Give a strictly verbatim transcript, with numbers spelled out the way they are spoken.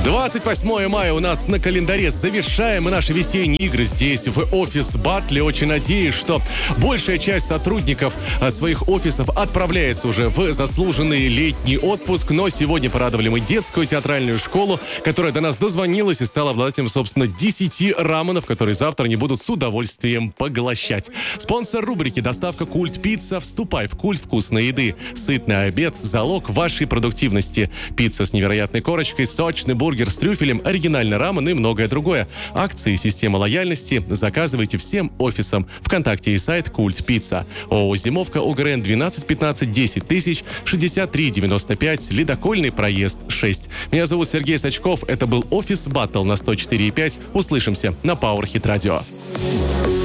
двадцать восьмое мая у нас на календаре. Завершаем мы наши весенние игры здесь, в офис Батле. Очень надеюсь, что большая часть сотрудников своих офисов отправляется уже в заслуженный летний отпуск. Но сегодня порадовали мы детскую театральную школу, которая до нас дозвонилась и стала обладателем, собственно, десяти раменов, которые завтра они будут с удовольствием поглощать. Спонсор рубрики «Доставка Культ Пицца». Вступай в культ вкусной еды. Сытный обед – залог вашей продуктивности. Пицца с невероятной корочкой, сочный бургер с трюфелем, оригинальный рамен и многое другое. Акции и система лояльности заказывайте всем офисам. ВКонтакте и сайт Культ Пицца. ООО «Зимовка», ОГРН двенадцать пятнадцать десять тысяч шестьдесят три девяносто пять, Ледокольный проезд шесть. Меня зовут Сергей Сачков. Это был офис Баттл на сто четыре и пять. Услышимся на Power Hit Radio.